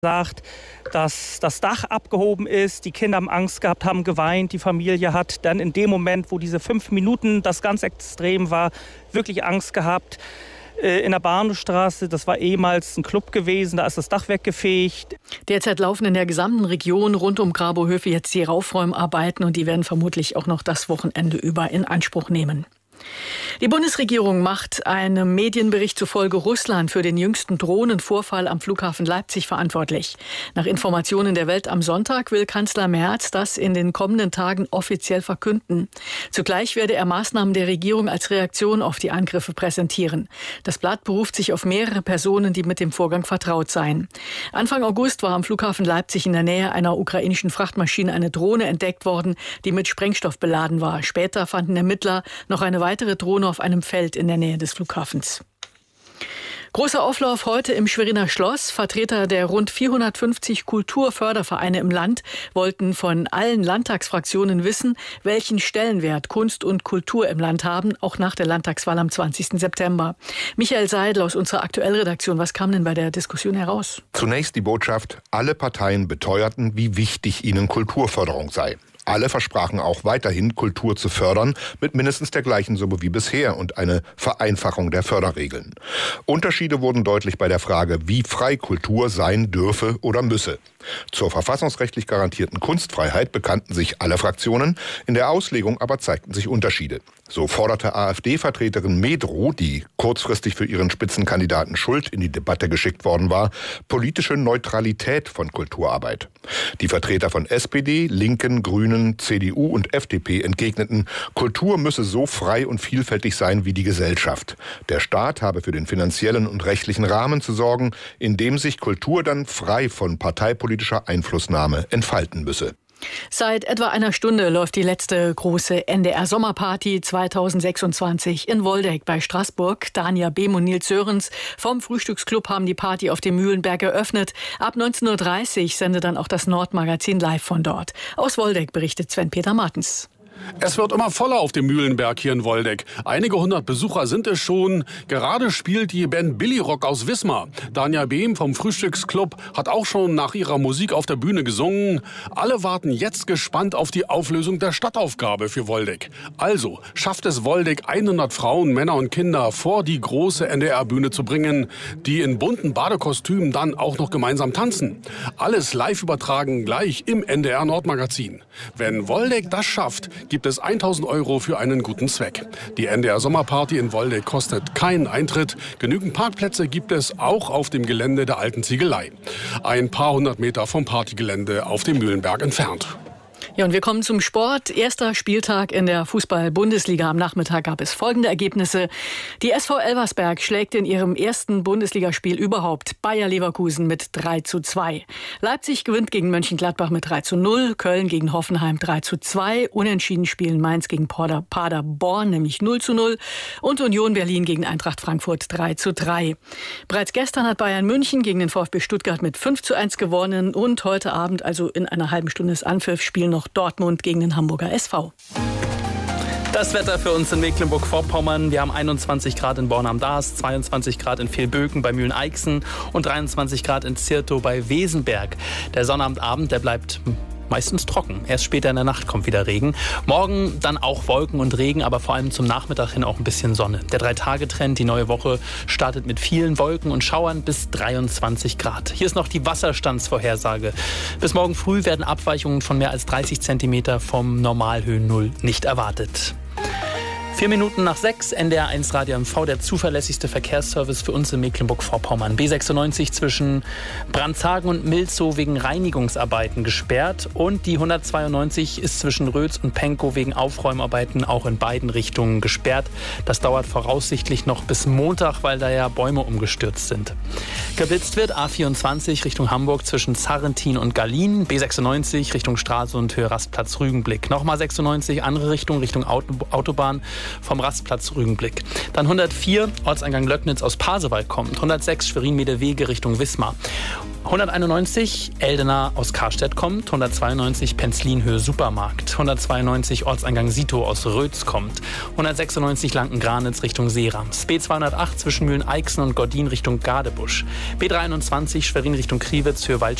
sagt, dass das Dach abgehoben ist, die Kinder haben Angst gehabt, haben geweint, die Familie hat dann in dem Moment, wo diese 5 Minuten das ganz extrem war, wirklich Angst gehabt. In der Bahnhofstraße, das war ehemals ein Club gewesen, da ist das Dach weggefegt. Derzeit laufen in der gesamten Region rund um Grabohöfe jetzt die Aufräumarbeiten und die werden vermutlich auch noch das Wochenende über in Anspruch nehmen. Die Bundesregierung macht einem Medienbericht zufolge Russland für den jüngsten Drohnenvorfall am Flughafen Leipzig verantwortlich. Nach Informationen der Welt am Sonntag will Kanzler Merz das in den kommenden Tagen offiziell verkünden. Zugleich werde er Maßnahmen der Regierung als Reaktion auf die Angriffe präsentieren. Das Blatt beruft sich auf mehrere Personen, die mit dem Vorgang vertraut seien. Anfang August war am Flughafen Leipzig in der Nähe einer ukrainischen Frachtmaschine eine Drohne entdeckt worden, die mit Sprengstoff beladen war. Später fanden Ermittler noch eine weitere Drohne auf einem Feld in der Nähe des Flughafens. Großer Auflauf heute im Schweriner Schloss. Vertreter der rund 450 Kulturfördervereine im Land wollten von allen Landtagsfraktionen wissen, welchen Stellenwert Kunst und Kultur im Land haben, auch nach der Landtagswahl am 20. September. Michael Seidel aus unserer Aktuellredaktion, was kam denn bei der Diskussion heraus? Zunächst die Botschaft, alle Parteien beteuerten, wie wichtig ihnen Kulturförderung sei. Alle versprachen auch weiterhin, Kultur zu fördern, mit mindestens der gleichen Summe wie bisher und eine Vereinfachung der Förderregeln. Unterschiede wurden deutlich bei der Frage, wie frei Kultur sein dürfe oder müsse. Zur verfassungsrechtlich garantierten Kunstfreiheit bekannten sich alle Fraktionen, in der Auslegung aber zeigten sich Unterschiede. So forderte AfD-Vertreterin Medrow, die kurzfristig für ihren Spitzenkandidaten Schult in die Debatte geschickt worden war, politische Neutralität von Kulturarbeit. Die Vertreter von SPD, Linken, Grünen, CDU und FDP entgegneten, Kultur müsse so frei und vielfältig sein wie die Gesellschaft. Der Staat habe für den finanziellen und rechtlichen Rahmen zu sorgen, in dem sich Kultur dann frei von parteipolitischer Einflussnahme entfalten müsse. Seit etwa einer Stunde läuft die letzte große NDR-Sommerparty 2026 in Woldeck bei Straßburg. Dania Behm und Nils Sörens vom Frühstücksclub haben die Party auf dem Mühlenberg eröffnet. Ab 19.30 Uhr sendet dann auch das Nordmagazin live von dort. Aus Woldeck berichtet Sven-Peter Martens. Es wird immer voller auf dem Mühlenberg hier in Woldeck. Einige hundert Besucher sind es schon. Gerade spielt die Band Billy Rock aus Wismar. Dania Behm vom Frühstücksclub hat auch schon nach ihrer Musik auf der Bühne gesungen. Alle warten jetzt gespannt auf die Auflösung der Stadtaufgabe für Woldeck. Also schafft es Woldeck, 100 Frauen, Männer und Kinder vor die große NDR-Bühne zu bringen, die in bunten Badekostümen dann auch noch gemeinsam tanzen. Alles live übertragen gleich im NDR Nordmagazin. Wenn Woldeck das schafft, gibt es 1.000 € für einen guten Zweck. Die NDR Sommerparty in Woldeck kostet keinen Eintritt. Genügend Parkplätze gibt es auch auf dem Gelände der alten Ziegelei. Ein paar hundert Meter vom Partygelände auf dem Mühlenberg entfernt. Ja, und wir kommen zum Sport. Erster Spieltag in der Fußball-Bundesliga. Am Nachmittag gab es folgende Ergebnisse. Die SV Elversberg schlägt in ihrem ersten Bundesligaspiel überhaupt Bayer Leverkusen mit 3:2. Leipzig gewinnt gegen Mönchengladbach mit 3:0. Köln gegen Hoffenheim 3:2. Unentschieden spielen Mainz gegen Paderborn, nämlich 0:0. Und Union Berlin gegen Eintracht Frankfurt 3:3. Bereits gestern hat Bayern München gegen den VfB Stuttgart mit 5:1 gewonnen. Und heute Abend, also in einer halben Stunde des Anpfiffs, spielen noch Dortmund gegen den Hamburger SV. Das Wetter für uns in Mecklenburg-Vorpommern. Wir haben 21 Grad in Born am Daas, 22 Grad in Vilböken bei Mühlen-Eichsen und 23 Grad in Zirtow bei Wesenberg. Der Sonnabendabend, der bleibt meistens trocken. Erst später in der Nacht kommt wieder Regen. Morgen dann auch Wolken und Regen, aber vor allem zum Nachmittag hin auch ein bisschen Sonne. Der 3-Tage-Trend, die neue Woche, startet mit vielen Wolken und Schauern bis 23 Grad. Hier ist noch die Wasserstandsvorhersage. Bis morgen früh werden Abweichungen von mehr als 30 Zentimeter vom Normalhöhennull nicht erwartet. 4 Minuten nach 6, NDR 1 Radio MV, der zuverlässigste Verkehrsservice für uns in Mecklenburg-Vorpommern. B96 zwischen Brandshagen und Milzow wegen Reinigungsarbeiten gesperrt und die 192 ist zwischen Rötz und Pankow wegen Aufräumarbeiten auch in beiden Richtungen gesperrt. Das dauert voraussichtlich noch bis Montag, weil da ja Bäume umgestürzt sind. Geblitzt wird A24 Richtung Hamburg zwischen Sarrentin und Gallien, B96 Richtung Stralsund, Höhe Rastplatz Rügenblick. Nochmal 96, andere Richtung Autobahn vom Rastplatz Rügenblick. Dann 104, Ortseingang Löcknitz aus Pasewalk kommt. 106, Schwerin-Meedewege Richtung Wismar. 191 Eldener aus Karstedt kommt, 192 Penzlinhöhe Supermarkt, 192 Ortseingang Sito aus Rötz kommt, 196 Lanken-Granitz Richtung Seerams, B208 zwischen Mühlen-Eichsen und Gordin Richtung Gadebusch, B321 Schwerin Richtung Kriwitz für Waldstadt